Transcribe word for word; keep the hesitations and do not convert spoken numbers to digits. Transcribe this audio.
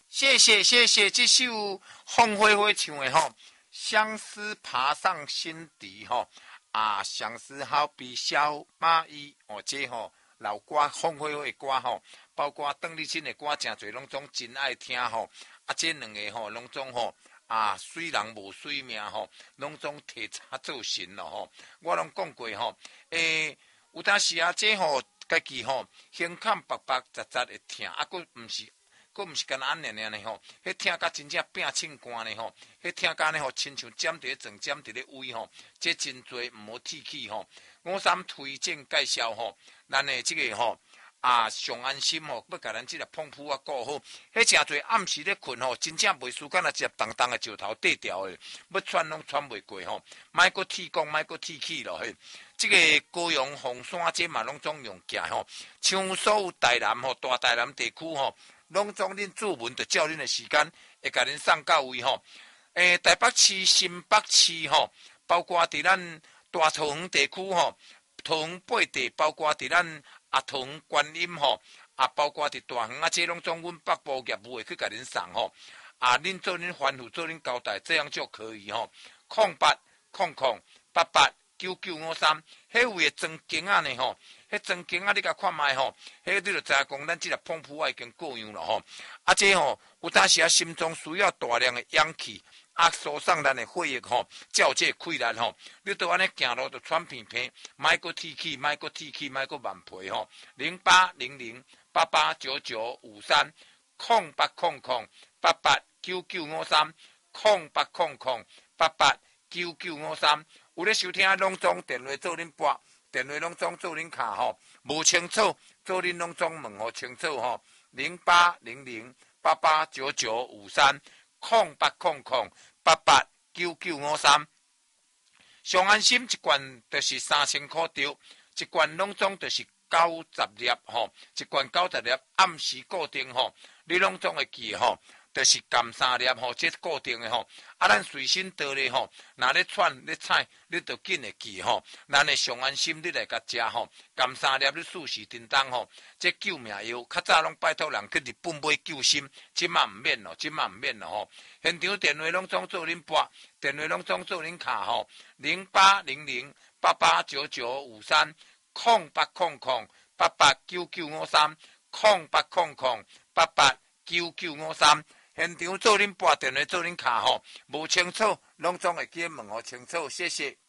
谢谢谢谢，这首凤飞飞唱的吼，相思爬上心底吼，啊，相思好比小蚂蚁，哦，这吼老歌凤飞飞的歌吼，包括邓丽君的歌，真侪拢总真爱听吼，啊，这两个吼拢总吼啊，水人无水命吼，拢总提茶做神咯吼，我拢讲过吼，诶、欸，有当时啊，这吼家己吼胸坎白白杂杂的听，啊，佫毋是。佫毋是干安尼呢吼，迄听甲真正拼唱歌呢吼，迄听甲呢吼，亲像尖伫咧撞，尖伫咧位吼，这真侪毋好提起吼。我三推荐介绍吼，咱的即个吼啊上安心吼，要甲咱即个澎湖啊顾好。迄诚侪暗时咧困吼，真正袂输干那一粒重重的石头缀掉的，要喘拢喘袂过吼。莫佫提讲，莫佫提起咯嘿。即个高雄凤山这嘛拢总用行吼，像所有台南吼，大台南地区吼。拢总恁注文，就照恁的时间，会甲恁送到位吼。诶、欸，台北市、新北市吼，包括伫咱大桃园地区吼，桃园八地，包括伫咱啊桃园观音吼，啊包括伫大园啊，这拢总阮北部业务会去甲恁送吼。啊，恁做恁吩咐，做恁交代，这样就可以吼。空八空空八八九九五三，迄位的装经啊呢吼。迄装经啊，你甲看卖吼，迄你就知影讲，咱即个澎湖啊已经过样了吼。啊，这吼有当时啊，心中需要大量的氧气，啊，输送咱的血液吼，照这气力吼。你都安尼行路就喘片片，莫阁提气，莫阁提气，莫阁慢皮吼。零八零零八八九九五三，空八空空八八九九五三，空八空空八八九九五三。有咧收听拢总电话做恁拨。电话拢总做恁卡吼，无清楚做恁拢总问互清楚吼。零八零零八八九九五三空八空空八八九九五三。上安心一罐就是三千块条，一罐拢总就是九十粒吼，一罐九十粒按时固定吼，你拢总会记吼。就是含三粒吼，这固定的吼。啊，咱随身带咧吼，若咧喘咧菜，你就紧会记吼。咱的上安心你来甲食吼，含三粒你四时叮当吼。这救命药，较早拢拜托人去日本买救心，即马毋免咯，即马毋免咯吼。现场电话拢总做恁拨，电话拢总做恁卡吼。零八零零八八九九五三，空八空空八八九九五三，空八空空八八九九五三。现场做恁拨电话做恁卡吼，无清楚，拢总会记问互清楚，谢谢。